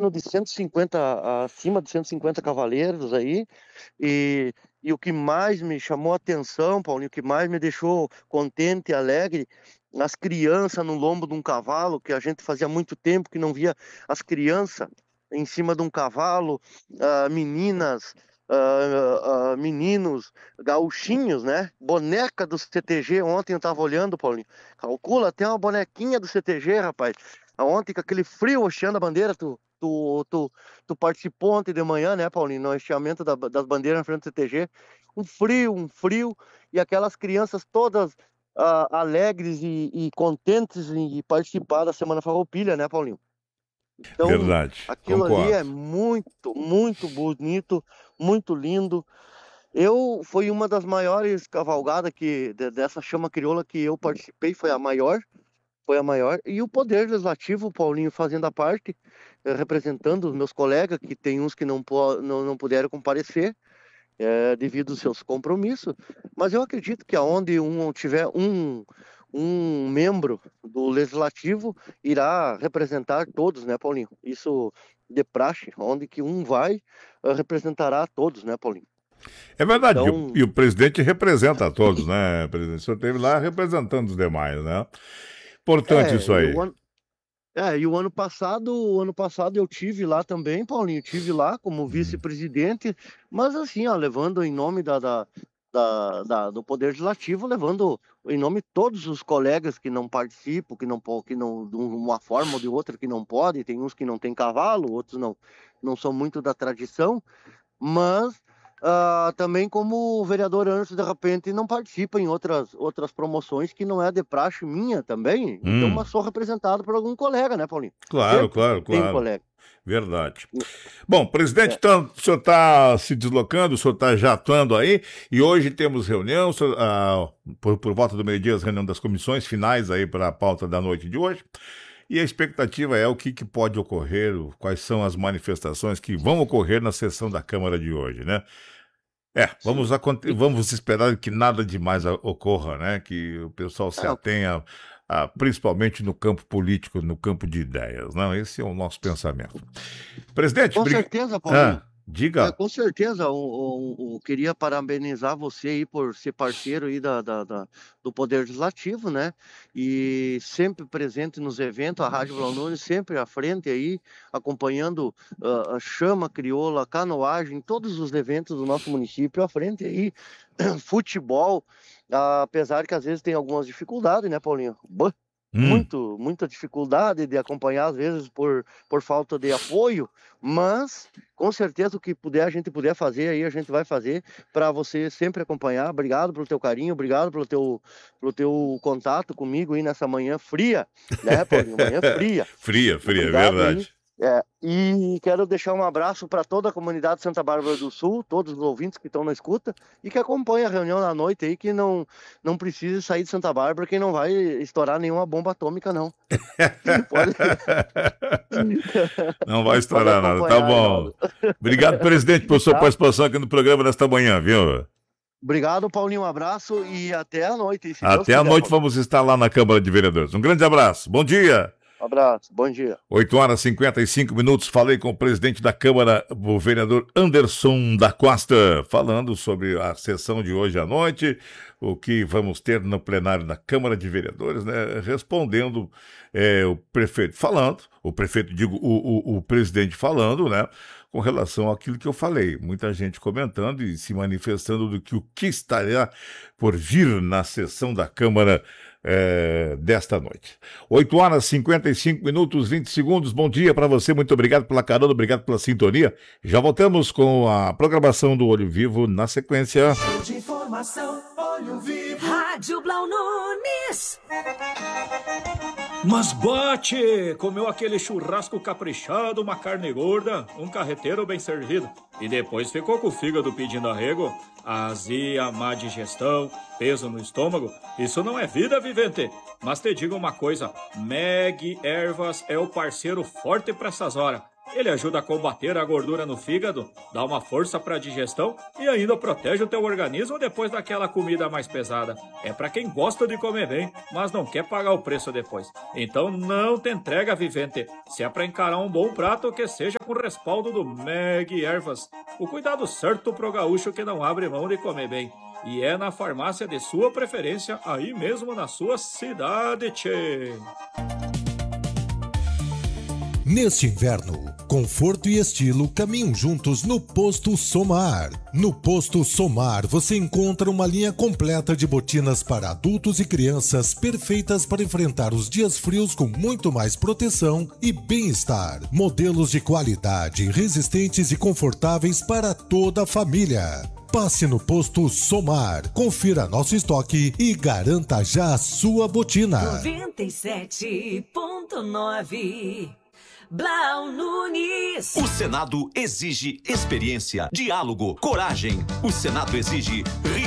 torno de 150, acima de 150 cavaleiros aí, e o que mais me chamou a atenção, Paulinho, o que mais me deixou contente e alegre, as crianças no lombo de um cavalo, que a gente fazia muito tempo que não via as crianças em cima de um cavalo, meninas, meninos, gauchinhos, né? Boneca do CTG, ontem eu tava olhando, Paulinho, calcula, tem uma bonequinha do CTG, rapaz. Ontem, com aquele frio, hasteando a bandeira, tu participou ontem de manhã, né, Paulinho, no hasteamento das bandeiras na frente do CTG. Um frio, e aquelas crianças todas alegres e contentes em participar da Semana Farroupilha, né, Paulinho? Então, Verdade, aquilo ali é concordo. muito, muito bonito, muito lindo. Foi uma das maiores cavalgadas dessa chama crioula que eu participei, foi a maior, e o Poder Legislativo, o Paulinho, fazendo a parte, representando os meus colegas, que tem uns que não puderam comparecer, devido aos seus compromissos, mas eu acredito que aonde tiver um membro do Legislativo, irá representar todos, né, Paulinho? Isso de praxe, onde que um vai, representará todos, né, Paulinho? É verdade, Então, e o presidente representa a todos, né, presidente? O senhor esteve lá representando os demais, né? Importante isso e aí. o ano passado eu tive lá também, Paulinho, tive lá como Hum. vice-presidente, mas assim, ó, levando em nome do Poder Legislativo, levando em nome de todos os colegas que não participam, que não, de uma forma ou de outra que não podem, tem uns que não têm cavalo, outros não são muito da tradição, mas também como o vereador Anderson, de repente, não participa em outras promoções que não é de praxe minha também, então, mas Hum. sou representado por algum colega, né, Paulinho? Claro, Sempre claro, tem um claro. colega. Verdade. Bom, presidente, É, então, o senhor está se deslocando, o senhor está já atuando aí, e hoje temos reunião, por volta do meio-dia, as reunião das comissões finais aí para a pauta da noite de hoje. E a expectativa é o que pode ocorrer, quais são as manifestações que vão ocorrer na sessão da Câmara de hoje, né? sim. Vamos esperar que nada demais ocorra, né? Que o pessoal se É, atenha, principalmente no campo político, no campo de ideias, não? Esse é o nosso pensamento. Presidente, com certeza, Paulinho. diga. Com certeza, eu queria parabenizar você aí por ser parceiro aí do Poder Legislativo, né? E sempre presente nos eventos, a Rádio Blau Nunes sempre à frente aí, acompanhando a Chama Crioula, a canoagem, todos os eventos do nosso município à frente aí, futebol, apesar que às vezes tem algumas dificuldades, né, Paulinho? Hum. Muita dificuldade de acompanhar, às vezes, por falta de apoio, mas com certeza o que a gente puder fazer aí, a gente vai fazer para você sempre acompanhar. Obrigado pelo teu carinho, obrigado pelo teu contato comigo aí nessa manhã fria, né, Paulinho? Manhã fria. Fria, fria, Obrigado aí. verdade. E quero deixar um abraço para toda a comunidade de Santa Bárbara do Sul, todos os ouvintes que estão na escuta e que acompanham a reunião na noite aí, que não precisa sair de Santa Bárbara, que não vai estourar nenhuma bomba atômica, não. Pode, Não vai pode estourar nada, tá acompanhar aí, ó. bom. Obrigado, presidente, por sua Tá? participação aqui no programa nesta manhã, viu? Obrigado, Paulinho. Um abraço e até a noite, se Deus Até a quiser, noite Paulinho. vamos estar lá na Câmara de Vereadores. Um grande abraço, bom dia. Um abraço, bom dia. 8h55. Falei com o presidente da Câmara, o vereador Anderson da Costa, falando sobre a sessão de hoje à noite, o que vamos ter no plenário da Câmara de Vereadores, né? Respondendo o prefeito falando, o presidente falando, né? Com relação àquilo que eu falei. Muita gente comentando e se manifestando do que o que estará por vir na sessão da Câmara desta noite. 8h55, 20 segundos. Bom dia para você, muito obrigado pela carona, obrigado pela sintonia. Já voltamos com a programação do Olho Vivo na sequência. Show de informação, Olho Vivo. Rádio Blau Nunes. Mas bate! Comeu aquele churrasco caprichado, uma carne gorda, um carreteiro bem servido. E depois ficou com o fígado pedindo arrego. Azia, má digestão, peso no estômago. Isso não é vida, vivente. Mas te digo uma coisa, Meg Ervas é o parceiro forte para essas horas. Ele ajuda a combater a gordura no fígado, dá uma força para a digestão e ainda protege o teu organismo depois daquela comida mais pesada. É para quem gosta de comer bem, mas não quer pagar o preço depois. Então não te entrega, Vivente. Se é para encarar um bom prato, que seja com respaldo do Meg Ervas. O cuidado certo pro gaúcho que não abre mão de comer bem. E é na farmácia de sua preferência, aí mesmo na sua cidade, tchê. Neste inverno, conforto e estilo caminham juntos no Posto Somar. No Posto Somar você encontra uma linha completa de botinas para adultos e crianças perfeitas para enfrentar os dias frios com muito mais proteção e bem-estar. Modelos de qualidade, resistentes e confortáveis para toda a família. Passe no Posto Somar, confira nosso estoque e garanta já a sua botina. 97.9 Blau Nunes. O Senado exige experiência, diálogo, coragem. O Senado exige